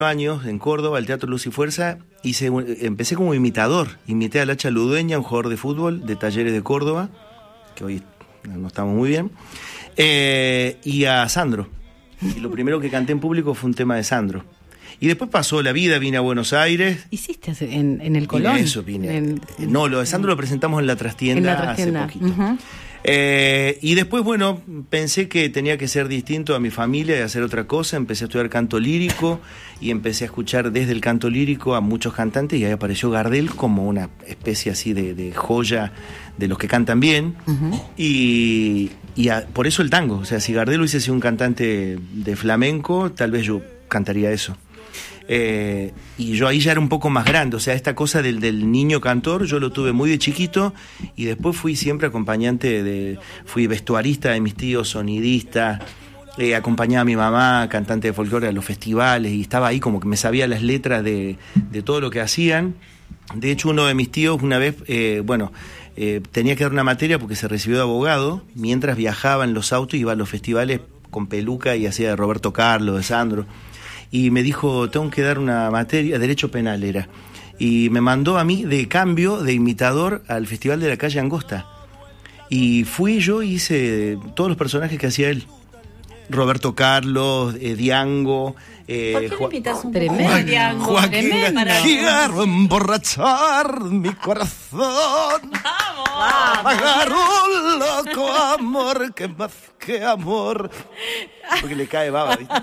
años en Córdoba, el Teatro Luz y Fuerza, empecé como imitador. Imité a Lacha Ludueña, un jugador de fútbol de Talleres de Córdoba, que hoy no estamos muy bien, y a Sandro. Y lo primero que canté en público fue un tema de Sandro. Y después pasó la vida, vine a Buenos Aires. ¿Hiciste en el Colón? Vine. No, lo de Sandro lo presentamos en la Trastienda hace poquito. Uh-huh. Y después, bueno, pensé que tenía que ser distinto a mi familia y hacer otra cosa. Empecé a estudiar canto lírico y empecé a escuchar desde el canto lírico a muchos cantantes, y ahí apareció Gardel como una especie así de joya de los que cantan bien. Uh-huh. Por eso el tango. O sea, si Gardel hubiese sido un cantante de flamenco, tal vez yo cantaría eso. Y yo ahí ya era un poco más grande, o sea, esta cosa del niño cantor yo lo tuve muy de chiquito, y después fui siempre acompañante fui vestuarista de mis tíos, sonidista, acompañaba a mi mamá, cantante de folclore, a los festivales, y estaba ahí como que me sabía las letras de todo lo que hacían. De hecho, uno de mis tíos una vez, tenía que dar una materia porque se recibió de abogado, mientras viajaba en los autos, iba a los festivales con peluca y hacía de Roberto Carlos, de Sandro. Y me dijo, tengo que dar una materia, Derecho Penal era. Y me mandó a mí de cambio, de imitador, al Festival de la Calle Angosta. Y fui yo y hice todos los personajes que hacía él. Roberto Carlos, Diango. ¿Por qué no imitas un tremendo Diango? Joaquín, quiero emborrachar mi corazón. ¡Vamos! Agarró un loco amor que más que amor. Porque le cae baba, ¿viste?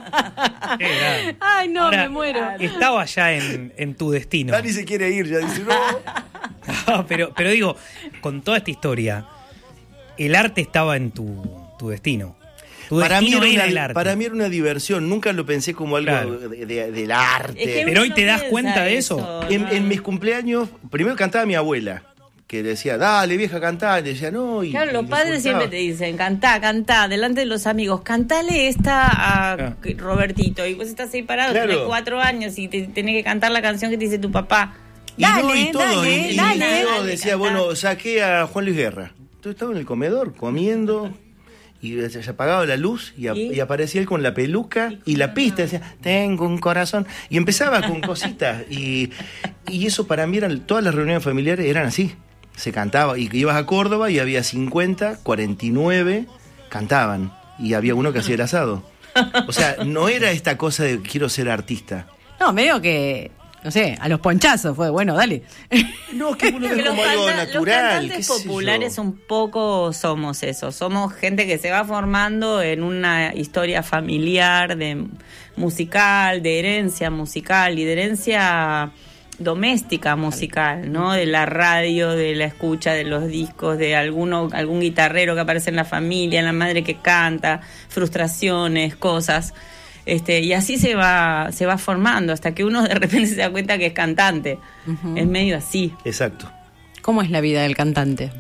Ay, no, ahora, me muero. Estaba ya en tu destino. Dani se quiere ir, ya dice, no. No, pero digo, con toda esta historia, el arte estaba en tu destino. Para mí era una diversión, nunca lo pensé como algo del arte. Es que pero hoy te das cuenta de eso. En mis cumpleaños, primero cantaba mi abuela, que decía, dale vieja, cantá, y decía, no. Claro, los padres siempre te dicen, cantá, delante de los amigos, cantale esta a Robertito, y vos estás ahí parado, tenés 4 años y tenés que cantar la canción que te dice tu papá. Dale, yo decía, bueno, saqué a Juan Luis Guerra. Entonces estaba en el comedor comiendo, y se apagaba la luz y aparecía él con la peluca y la pista, decía, tengo un corazón, y empezaba con cositas, y eso para mí todas las reuniones familiares eran así, se cantaba, y ibas a Córdoba y había 50, 49 cantaban, y había uno que hacía el asado. O sea, no era esta cosa de quiero ser artista. No, medio que, no sé, a los ponchazos fue, bueno, dale. No, es que uno ve como algo natural. Los cantantes populares un poco somos eso. Somos gente que se va formando en una historia familiar, musical, de herencia musical y de herencia doméstica musical, ¿no? De la radio, de la escucha de los discos, de algún guitarrero que aparece en la familia, la madre que canta, frustraciones, cosas. Y así se va formando hasta que uno de repente se da cuenta que es cantante. Uh-huh. Es medio así. Exacto. ¿Cómo es la vida del cantante?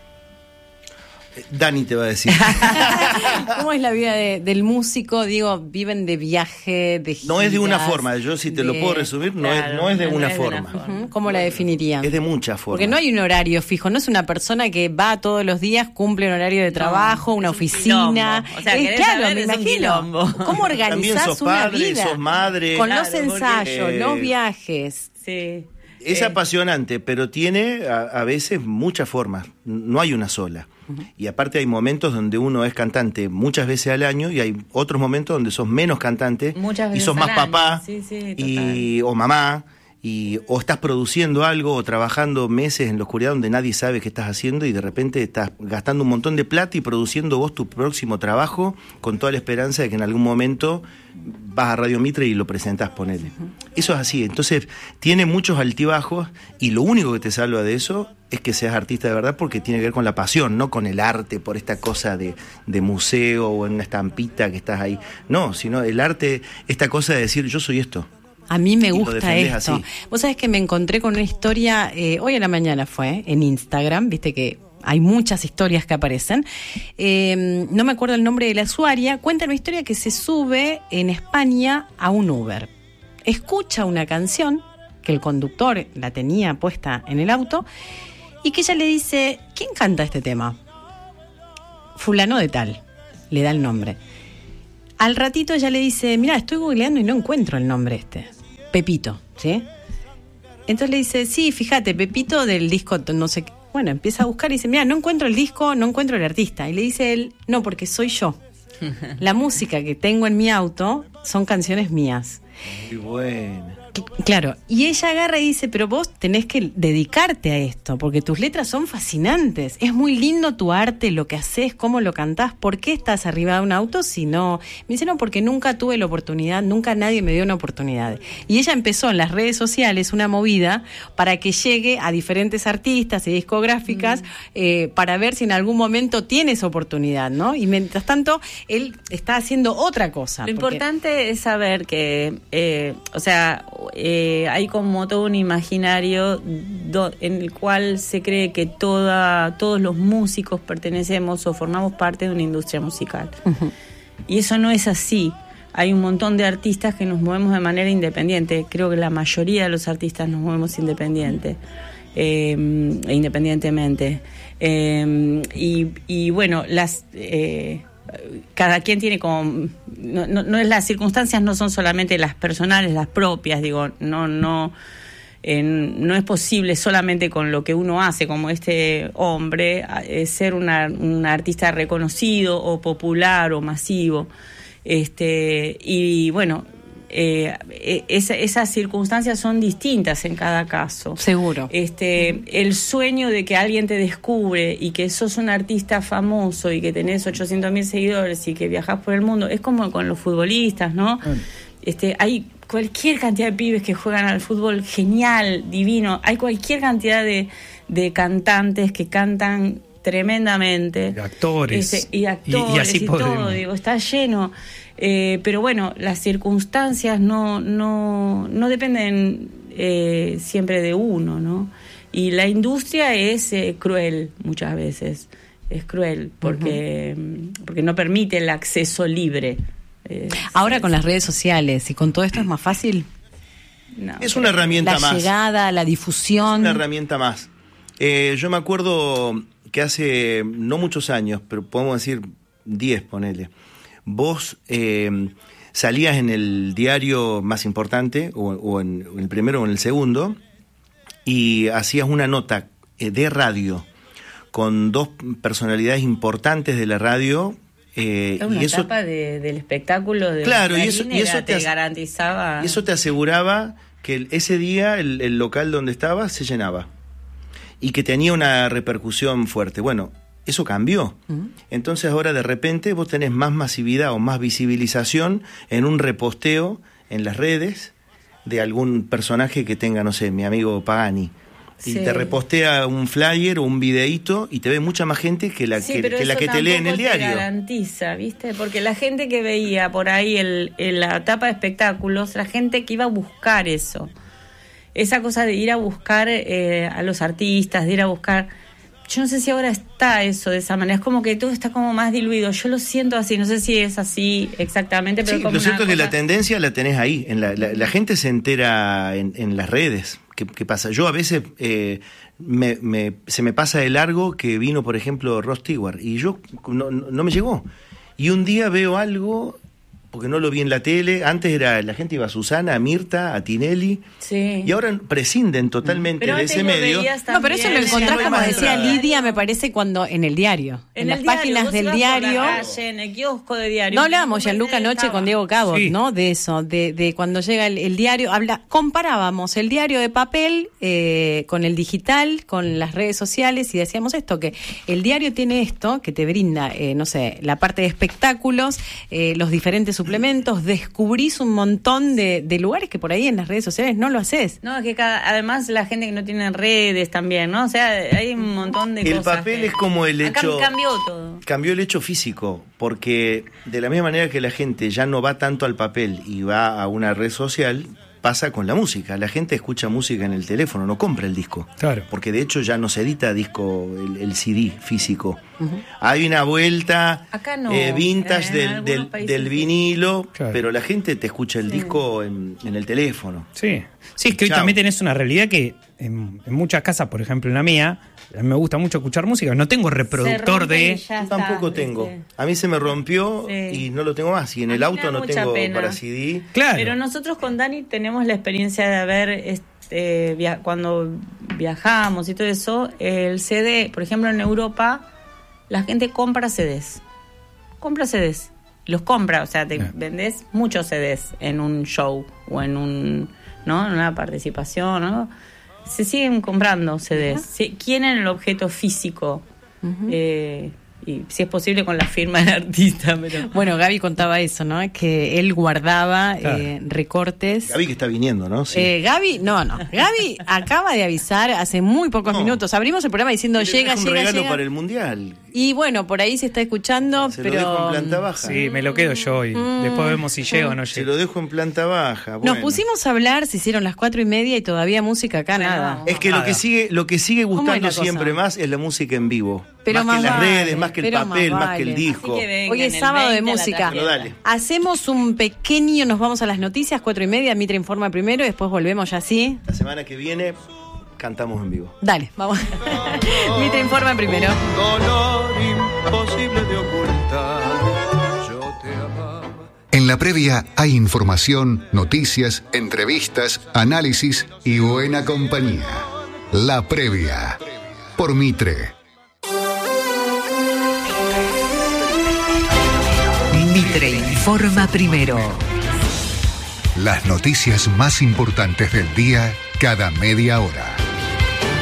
Dani te va a decir. ¿Cómo es la vida del músico? Digo, viven de viaje, de giras. No es de una forma, yo si te lo puedo resumir, no es de una forma. Uh-huh. ¿Cómo la definirían? Es de muchas formas. Porque no hay un horario fijo, no es una persona que va todos los días, cumple un horario de trabajo, una oficina. O sea, claro, me imagino. ¿Cómo organizás una vida? Sos madre. Con los ensayos, los viajes. Sí. Es apasionante, pero tiene a veces muchas formas, no hay una sola. Uh-huh. Y aparte hay momentos donde uno es cantante muchas veces al año, y hay otros momentos donde sos menos cantante y sos más papá o mamá, o estás produciendo algo o trabajando meses en la oscuridad donde nadie sabe qué estás haciendo, y de repente estás gastando un montón de plata y produciendo vos tu próximo trabajo con toda la esperanza de que en algún momento vas a Radio Mitre y lo presentás, ponele. Uh-huh. Eso es así, entonces tiene muchos altibajos, y lo único que te salva de eso es que seas artista de verdad, porque tiene que ver con la pasión, no con el arte, por esta cosa de museo o en una estampita que estás ahí. No, sino el arte, esta cosa de decir yo soy esto. A mí me gusta esto. Así. Vos sabés que me encontré con una historia, hoy a la mañana fue, en Instagram, viste que hay muchas historias que aparecen. No me acuerdo el nombre de la usuaria. Cuenta una historia que se sube en España a un Uber. Escucha una canción que el conductor la tenía puesta en el auto, y que ella le dice, ¿quién canta este tema? Fulano de tal, le da el nombre. Al ratito ella le dice, mirá, estoy googleando y no encuentro el nombre este. Pepito, ¿sí? Entonces le dice, sí, fíjate, Pepito del disco, no sé qué. Bueno, empieza a buscar y dice, mira, no encuentro el disco, no encuentro el artista. Y le dice él, no, porque soy yo. La música que tengo en mi auto son canciones mías. Muy buena. Claro, y ella agarra y dice, pero vos tenés que dedicarte a esto, porque tus letras son fascinantes, es muy lindo tu arte, lo que haces, cómo lo cantás, ¿por qué estás arriba de un auto si no? Me dice, no, porque nunca tuve la oportunidad, nunca nadie me dio una oportunidad. Y ella empezó en las redes sociales una movida para que llegue a diferentes artistas y discográficas para ver si en algún momento tiene esa oportunidad, ¿no? Y mientras tanto, él está haciendo otra cosa. Lo importante es saber que, hay como todo un imaginario en el cual se cree que todos los músicos pertenecemos o formamos parte de una industria musical. Uh-huh. Y eso no es así. Hay un montón de artistas que nos movemos de manera independiente. Creo que la mayoría de los artistas nos movemos independientemente. Y bueno, cada quien tiene como no las circunstancias no son solamente las personales, las propias, digo, no es posible solamente con lo que uno hace como este hombre ser un artista reconocido o popular o masivo, y bueno, esas circunstancias son distintas en cada caso. Seguro. El sueño de que alguien te descubre y que sos un artista famoso y que tenés 800.000 seguidores y que viajás por el mundo, es como con los futbolistas, ¿no? Hay cualquier cantidad de pibes que juegan al fútbol genial, divino. Hay cualquier cantidad de cantantes que cantan tremendamente. Actores. Y actores y así podemos. Todo, digo, está lleno. Pero bueno, las circunstancias no dependen siempre de uno, ¿no? Y la industria es cruel muchas veces, es cruel porque no permite el acceso libre. Ahora con las redes sociales y con todo esto es más fácil. No, es una herramienta más. La llegada, la difusión. Es una herramienta más. Yo me acuerdo que hace no muchos años, pero podemos decir 10, ponele. Vos salías en el diario más importante, o en el primero o en el segundo, y hacías una nota de radio con dos personalidades importantes de la radio. Una etapa del espectáculo de claro, y eso te garantizaba. Y eso te aseguraba que ese día el local donde estabas se llenaba y que tenía una repercusión fuerte. Bueno, eso cambió. Uh-huh. Entonces ahora de repente vos tenés más masividad o más visibilización en un reposteo en las redes de algún personaje que tenga, no sé, mi amigo Pagani. Y te repostea un flyer o un videíto y te ve mucha más gente que la que te lee en el diario. Te garantiza, ¿viste? Porque la gente que veía por ahí la etapa de espectáculos, la gente que iba a buscar eso, esa cosa de ir a buscar a los artistas, de ir a buscar. Yo no sé si ahora está eso de esa manera, es como que todo está como más diluido. Yo lo siento así, no sé si es así exactamente, pero sí, como lo cierto es que cosa... la tendencia la tenés ahí, la gente se entera en las redes. ¿Qué pasa? Yo a veces se me pasa de largo que vino, por ejemplo, Rod Stewart, y yo no me llegó. Y un día veo algo, porque no lo vi en la tele, antes la gente iba a Susana, a Mirta, a Tinelli, sí. Y ahora prescinden totalmente de ese medio. No, pero eso lo encontrás, como decía Lidia, me parece, cuando en el diario, en las páginas del diario. En el kiosco de diario. No hablábamos Gianluca anoche con Diego Cabot, sí, ¿no? De eso, de cuando llega el diario, comparábamos el diario de papel con el digital, con las redes sociales, y decíamos esto, que el diario tiene esto, que te brinda, no sé, la parte de espectáculos, los diferentes suplementos, descubrís un montón de lugares que por ahí en las redes sociales no lo haces. No, es que además la gente que no tiene redes también, ¿no? O sea, hay un montón de cosas. El papel es como el hecho... Cambió todo. Cambió el hecho físico, porque de la misma manera que la gente ya no va tanto al papel y va a una red social, pasa con la música. La gente escucha música en el teléfono, no compra el disco. Claro. Porque de hecho ya no se edita disco, el CD físico. Hay una vuelta Acá no, vintage del vinilo, claro. pero la gente te escucha el disco en el teléfono. Sí, es que hoy también tenés una realidad que en muchas casas, por ejemplo en la mía, a mí me gusta mucho escuchar música, no tengo reproductor de... Yo tampoco tengo. A mí se me rompió y no lo tengo más. Y en el auto no tengo para CD. Claro. Pero nosotros con Dani tenemos la experiencia de haber, cuando viajamos y todo eso, el CD, por ejemplo en Europa, la gente compra CDs. Los compra, o sea, te vendés muchos CDs en un show o en en una participación, ¿no? Se siguen comprando CDs. Quieren el objeto físico. Y si es posible con la firma del artista. Pero... Bueno, Gaby contaba eso, ¿no? Que él guardaba recortes. Gaby que está viniendo, ¿no? Sí. Gaby, no. Gaby acaba de avisar hace muy pocos minutos. Abrimos el programa diciendo llega. Un regalo para el Mundial. Y bueno, por ahí se está escuchando, se pero... lo dejo en planta baja. Sí, me lo quedo yo y después vemos si llega o no llega. Se lo dejo en planta baja. Bueno. Nos pusimos a hablar, se hicieron las 4:30 y todavía música acá, nada. Es que lo que sigue gustando siempre más es la música en vivo. Pero más que las vale, redes, más que el papel, más que el disco. Hoy es sábado de música. Dale. Hacemos un pequeño, nos vamos a las noticias, 4:30, Mitre informa primero y después volvemos ya así. La semana que viene cantamos en vivo. Dale, vamos. Mitre informa primero. Dolor imposible de ocultar. Yo te amaba. En la previa hay información, noticias, entrevistas, análisis y buena compañía. La previa. Por Mitre. Mitre informa primero. Las noticias más importantes del día cada media hora.